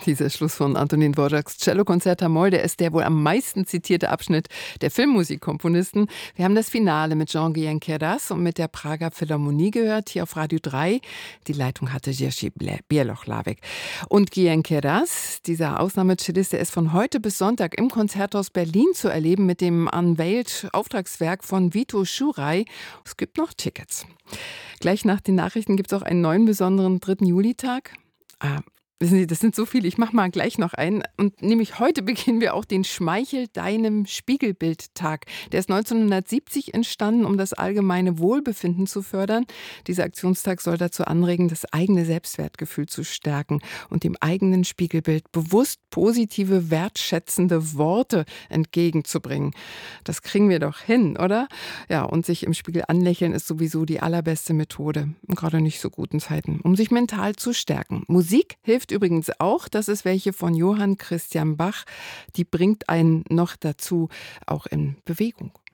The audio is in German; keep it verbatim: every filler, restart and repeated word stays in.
Dieser Schluss von Antonín Dvořáks Cellokonzert a-Moll, der ist der wohl am meisten zitierte Abschnitt der Filmmusikkomponisten. Wir haben das Finale mit Jean-Guyen Queyras und mit der Prager Philharmonie gehört, hier auf Radio drei. Die Leitung hatte Jerzy Bieloch-Lawek. Und Guyen Queyras, dieser Ausnahmecellist, der ist von heute bis Sonntag im Konzerthaus Berlin zu erleben mit dem Unveiled-Auftragswerk von Vito Schuraj. Es gibt noch Tickets. Gleich nach den Nachrichten gibt es auch einen neuen besonderen dritten Julitag. Ah, wissen Sie, das sind so viele. Ich mache mal gleich noch einen. Und nämlich heute beginnen wir auch den Schmeichel deinem Spiegelbild-Tag. Der ist neunzehnhundertsiebzig entstanden, um das allgemeine Wohlbefinden zu fördern. Dieser Aktionstag soll dazu anregen, das eigene Selbstwertgefühl zu stärken und dem eigenen Spiegelbild bewusst positive, wertschätzende Worte entgegenzubringen. Das kriegen wir doch hin, oder? Ja, und sich im Spiegel anlächeln ist sowieso die allerbeste Methode. Gerade nicht so guten Zeiten, um sich mental zu stärken. Musik hilft übrigens auch, das ist welche von Johann Christian Bach, die bringt einen noch dazu auch in Bewegung.